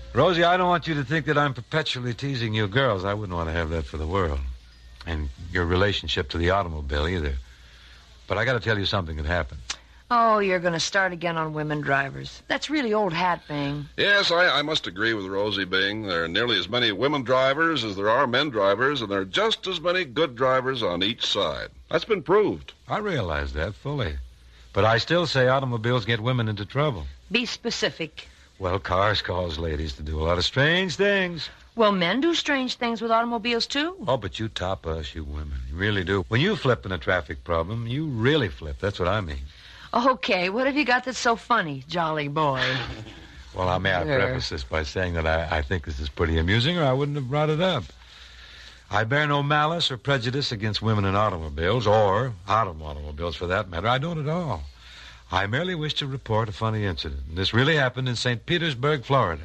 Rosie, I don't want you to think that I'm perpetually teasing you girls. I wouldn't want to have that for the world. And your relationship to the automobile either. But I got to tell you something that happened. Oh, you're going to start again on women drivers. That's really old hat, Bing. Yes, I must agree with Rosie Bing. There are nearly as many women drivers as there are men drivers, and there are just as many good drivers on each side. That's been proved. I realize that fully. But I still say automobiles get women into trouble. Be specific. Well, cars cause ladies to do a lot of strange things. Well, men do strange things with automobiles, too. Oh, but you top us, you women. You really do. When you flip in a traffic problem, you really flip. That's what I mean. Okay, what have you got that's so funny, jolly boy? Well, may I preface this by saying that I think this is pretty amusing, or I wouldn't have brought it up. I bear no malice or prejudice against women in automobiles, or automobiles for that matter. I don't at all. I merely wish to report a funny incident. This really happened in St. Petersburg, Florida.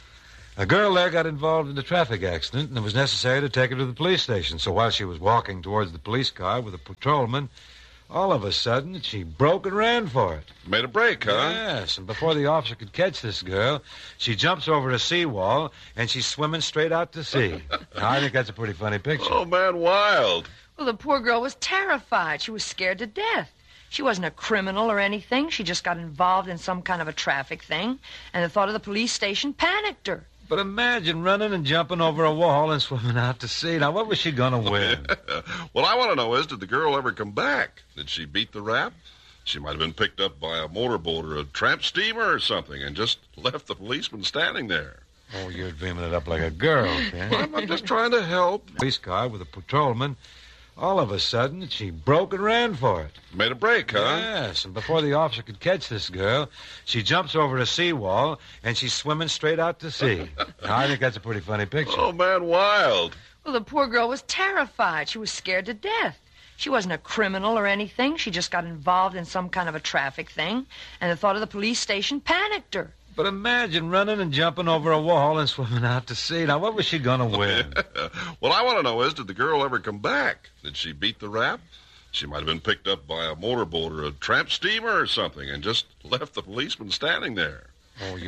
A girl there got involved in a traffic accident, and it was necessary to take her to the police station. So while she was walking towards the police car with a patrolman, all of a sudden, she broke and ran for it. Made a break, huh? Yes, and before the officer could catch this girl, she jumps over a seawall, and she's swimming straight out to sea. Now, I think that's a pretty funny picture. Oh, man, wild. Well, the poor girl was terrified. She was scared to death. She wasn't a criminal or anything. She just got involved in some kind of a traffic thing, and the thought of the police station panicked her. But imagine running and jumping over a wall and swimming out to sea. Now, what was she going to win? What I want to know is, did the girl ever come back? Did she beat the rap? She might have been picked up by a motorboat or a tramp steamer or something and just left the policeman standing there. Oh, you're dreaming it up like a girl, Ken. I'm just trying to help. Police car with a patrolman. All of a sudden, she broke and ran for it. Made a break, huh? Yes, and before the officer could catch this girl, she jumps over a seawall, and she's swimming straight out to sea. Now, I think that's a pretty funny picture. Oh, man, wild. Well, the poor girl was terrified. She was scared to death. She wasn't a criminal or anything. She just got involved in some kind of a traffic thing, and the thought of the police station panicked her. But imagine running and jumping over a wall and swimming out to sea. Now, what was she going to win? What I want to know is, did the girl ever come back? Did she beat the rap? She might have been picked up by a motorboat or a tramp steamer or something and just left the policeman standing there. Oh,